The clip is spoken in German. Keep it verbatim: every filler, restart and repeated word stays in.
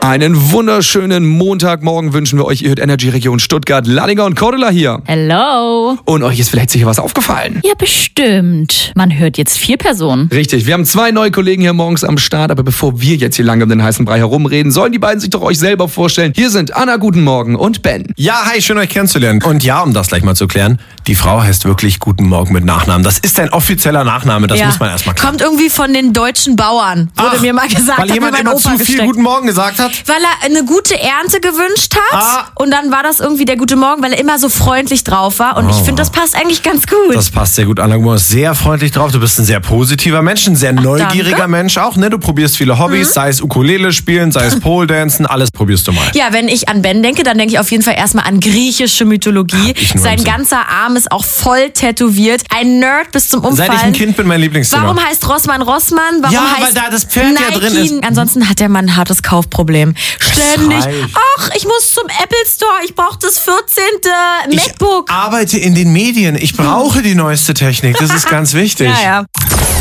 Einen wunderschönen Montagmorgen wünschen wir euch. Ihr hört Energy Region Stuttgart, Lanninger und Cordula hier. Hello. Und euch ist vielleicht sicher was aufgefallen. Ja, bestimmt. Man hört jetzt vier Personen. Richtig, wir haben zwei neue Kollegen hier morgens am Start. Aber bevor wir jetzt hier lange um den heißen Brei herumreden, sollen die beiden sich doch euch selber vorstellen. Hier sind Anna, guten Morgen, und Ben. Ja, hi, schön euch kennenzulernen. Und ja, um das gleich mal zu klären, die Frau heißt wirklich Guten Morgen mit Nachnamen. Das ist ein offizieller Nachname, das ja. muss man erstmal klären. Kommt irgendwie von den deutschen Bauern, wurde Ach, mir mal gesagt. weil hat jemand mir mein immer Opa zu viel gesteckt. Guten Morgen gesagt hat? Weil er eine gute Ernte gewünscht hat Ah. und dann war das irgendwie der gute Morgen, weil er immer so freundlich drauf war und Oh. ich finde, das passt eigentlich ganz gut. Das passt sehr gut. Anna, du bist sehr freundlich drauf. Du bist ein sehr positiver Mensch, ein sehr neugieriger danke. Mensch auch. Ne? Du probierst viele Hobbys, mhm. sei es Ukulele spielen, sei es Pole dancen, alles probierst du mal. Ja, wenn ich an Ben denke, dann denke ich auf jeden Fall erstmal an griechische Mythologie. Hab ich nur Sein im Sinn. ganzer Arm ist auch voll tätowiert. Ein Nerd bis zum Umfallen. Seit ich ein Kind bin, mein Lieblingsthema. Warum heißt Rossmann Rossmann? Warum Ja, heißt weil da das Pferd ja Nike? drin ist. Ansonsten hat der Mann ein hartes Kaufproblem. Ständig. reicht. Ach, ich muss zum Apple Store. Ich brauche das vierzehnte MacBook. Ich arbeite in den Medien. Ich brauche die neueste Technik. Das ist ganz wichtig. Ja, ja.